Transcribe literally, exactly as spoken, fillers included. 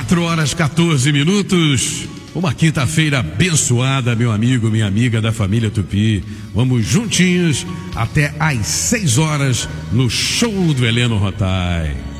quatro horas quatorze minutos. Uma quinta-feira abençoada, meu amigo, minha amiga da família Tupi. Vamos juntinhos até às seis horas no show do Heleno Rotai.